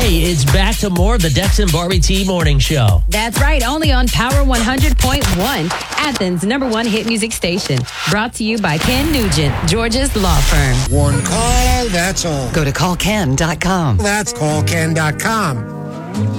it's back to more of the Dex and Barbie T Morning Show. That's right, only on Power 100.1, Athens' #1 hit music station. Brought to you by Ken Nugent, Georgia's law firm. One call, that's all. Go to callken.com. That's callken.com.